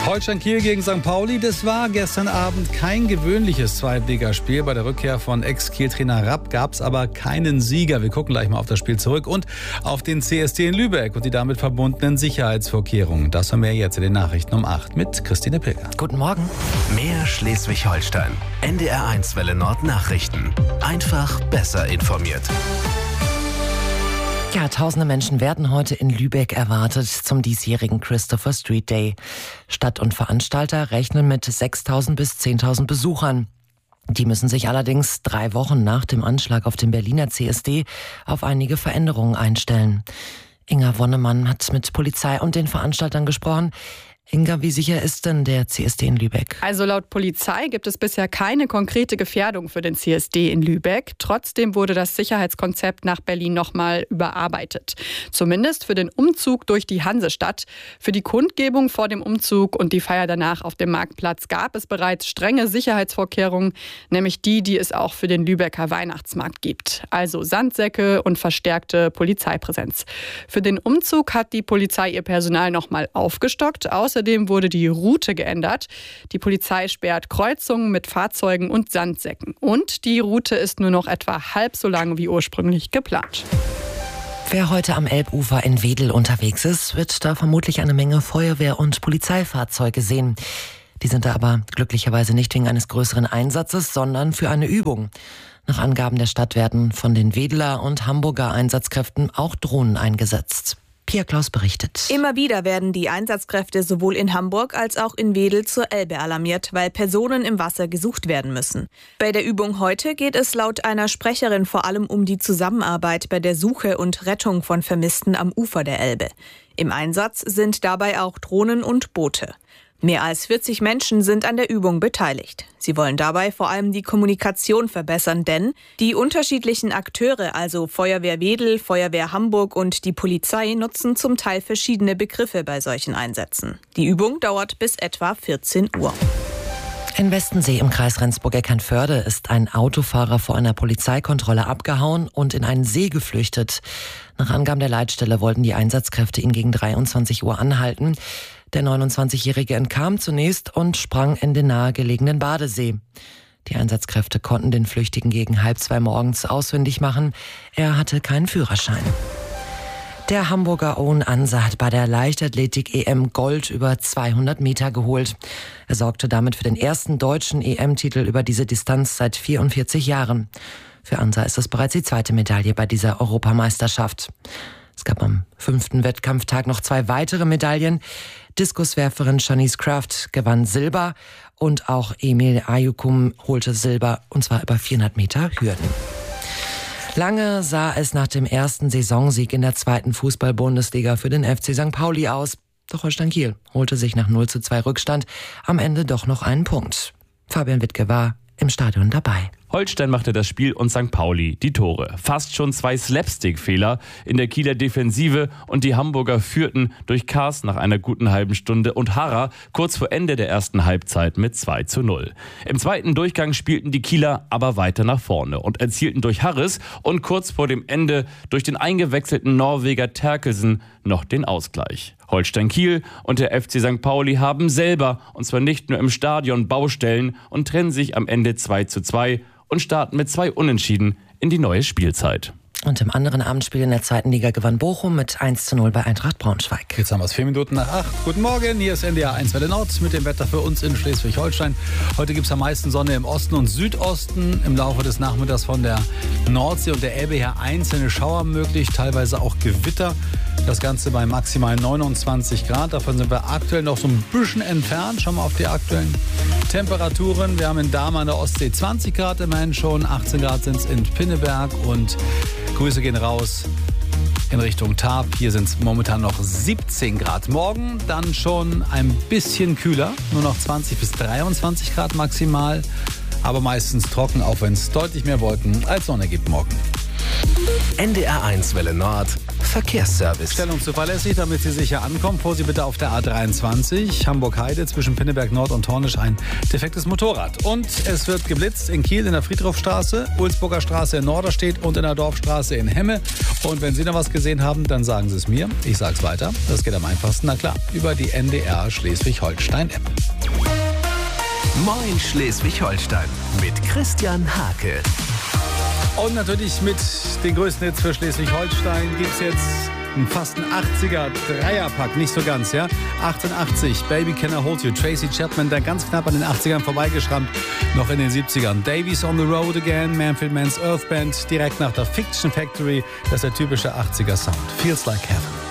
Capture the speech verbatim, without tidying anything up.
Holstein Kiel gegen Sankt Pauli, das war gestern Abend kein gewöhnliches Zweitligaspiel. Bei der Rückkehr von Ex-Kiel-Trainer Rapp gab es aber keinen Sieger. Wir gucken gleich mal auf das Spiel zurück und auf den C S D in Lübeck und die damit verbundenen Sicherheitsvorkehrungen. Das haben wir jetzt in den Nachrichten um acht mit Christine Pilger. Guten Morgen. Mehr Schleswig-Holstein. N D R eins Welle Nord Nachrichten. Einfach besser informiert. Ja, tausende Menschen werden heute in Lübeck erwartet zum diesjährigen Christopher Street Day. Stadt und Veranstalter rechnen mit sechstausend bis zehntausend Besuchern. Die müssen sich allerdings drei Wochen nach dem Anschlag auf den Berliner C S D auf einige Veränderungen einstellen. Inga Wonnemann hat mit Polizei und den Veranstaltern gesprochen. Inga, wie sicher ist denn der C S D in Lübeck? Also laut Polizei gibt es bisher keine konkrete Gefährdung für den C S D in Lübeck. Trotzdem wurde das Sicherheitskonzept nach Berlin nochmal überarbeitet. Zumindest für den Umzug durch die Hansestadt. Für die Kundgebung vor dem Umzug und die Feier danach auf dem Marktplatz gab es bereits strenge Sicherheitsvorkehrungen, nämlich die, die es auch für den Lübecker Weihnachtsmarkt gibt. Also Sandsäcke und verstärkte Polizeipräsenz. Für den Umzug hat die Polizei ihr Personal nochmal aufgestockt. Außerdem wurde die Route geändert. Die Polizei sperrt Kreuzungen mit Fahrzeugen und Sandsäcken. Und die Route ist nur noch etwa halb so lang wie ursprünglich geplant. Wer heute am Elbufer in Wedel unterwegs ist, wird da vermutlich eine Menge Feuerwehr- und Polizeifahrzeuge sehen. Die sind da aber glücklicherweise nicht wegen eines größeren Einsatzes, sondern für eine Übung. Nach Angaben der Stadt werden von den Wedeler und Hamburger Einsatzkräften auch Drohnen eingesetzt. Pia Klaus berichtet. Immer wieder werden die Einsatzkräfte sowohl in Hamburg als auch in Wedel zur Elbe alarmiert, weil Personen im Wasser gesucht werden müssen. Bei der Übung heute geht es laut einer Sprecherin vor allem um die Zusammenarbeit bei der Suche und Rettung von Vermissten am Ufer der Elbe. Im Einsatz sind dabei auch Drohnen und Boote. Mehr als vierzig Menschen sind an der Übung beteiligt. Sie wollen dabei vor allem die Kommunikation verbessern, denn die unterschiedlichen Akteure, also Feuerwehr Wedel, Feuerwehr Hamburg und die Polizei, nutzen zum Teil verschiedene Begriffe bei solchen Einsätzen. Die Übung dauert bis etwa vierzehn Uhr. In Westensee im Kreis Rendsburg-Eckernförde ist ein Autofahrer vor einer Polizeikontrolle abgehauen und in einen See geflüchtet. Nach Angaben der Leitstelle wollten die Einsatzkräfte ihn gegen dreiundzwanzig Uhr anhalten. Der neunundzwanzigjährige entkam zunächst und sprang in den nahegelegenen Badesee. Die Einsatzkräfte konnten den Flüchtigen gegen halb zwei morgens ausfindig machen. Er hatte keinen Führerschein. Der Hamburger Owen Ansa hat bei der Leichtathletik-E M Gold über zweihundert Meter geholt. Er sorgte damit für den ersten deutschen E M-Titel über diese Distanz seit vierundvierzig Jahren. Für Ansa ist es bereits die zweite Medaille bei dieser Europameisterschaft. Es gab am fünften Wettkampftag noch zwei weitere Medaillen. Diskuswerferin Shanice Kraft gewann Silber und auch Emil Ayukum holte Silber, und zwar über vierhundert Meter Hürden. Lange sah es nach dem ersten Saisonsieg in der zweiten Fußball-Bundesliga für den F C Sankt Pauli aus. Doch Holstein Kiel holte sich nach null zu zwei Rückstand am Ende doch noch einen Punkt. Fabian Wittke war im Stadion dabei. Holstein machte das Spiel und Sankt Pauli die Tore. Fast schon zwei Slapstick-Fehler in der Kieler Defensive und die Hamburger führten durch Kars nach einer guten halben Stunde und Harrer kurz vor Ende der ersten Halbzeit mit zwei zu null. Im zweiten Durchgang spielten die Kieler aber weiter nach vorne und erzielten durch Harris und kurz vor dem Ende durch den eingewechselten Norweger Terkelsen noch den Ausgleich. Holstein Kiel und der F C Sankt Pauli haben selber, und zwar nicht nur im Stadion, Baustellen und trennen sich am Ende zwei zu zwei und starten mit zwei Unentschieden in die neue Spielzeit. Und im anderen Abendspiel in der zweiten Liga gewann Bochum mit eins zu null bei Eintracht Braunschweig. Jetzt haben wir es vier Minuten nach acht. Guten Morgen, hier ist N D R eins Welle Nord mit dem Wetter für uns in Schleswig-Holstein. Heute gibt es am meisten Sonne im Osten und Südosten. Im Laufe des Nachmittags von der Nordsee und der Elbe her einzelne Schauer möglich, teilweise auch Gewitter. Das Ganze bei maximal neunundzwanzig Grad. Davon sind wir aktuell noch so ein bisschen entfernt. Schauen wir auf die aktuellen Temperaturen. Wir haben in Dahmen an der Ostsee zwanzig Grad immerhin schon. achtzehn Grad sind es in Pinneberg und Grüße gehen raus in Richtung Tarp. Hier sind es momentan noch siebzehn Grad. Morgen dann schon ein bisschen kühler. Nur noch zwanzig bis dreiundzwanzig Grad maximal. Aber meistens trocken, auch wenn es deutlich mehr Wolken als Sonne gibt morgen. N D R eins Welle Nord Verkehrsservice. Stellung zuverlässig, damit Sie sicher ankommen. Vorsicht bitte auf der A dreiundzwanzig, Hamburg-Heide zwischen Pinneberg Nord und Tornisch ein defektes Motorrad. Und es wird geblitzt in Kiel in der Friedhofstraße, Ulsburger Straße in Norderstedt und in der Dorfstraße in Hemme. Und wenn Sie noch was gesehen haben, dann sagen Sie es mir. Ich sage es weiter. Das geht am einfachsten, na klar, über die N D R Schleswig-Holstein-App. Moin Schleswig-Holstein mit Christian Hake. Und natürlich mit den größten Hits für Schleswig-Holstein gibt es jetzt einen fast einen achtziger Dreierpack, nicht so ganz, ja? achtundachtzig, Baby Can I Hold You, Tracy Chapman, da ganz knapp an den achtzigern vorbeigeschrammt, noch in den siebzigern. Davies on the Road Again, Manfield Man's Earth Band, direkt nach der Fiction Factory, das ist der typische achtziger Sound. Feels Like Heaven.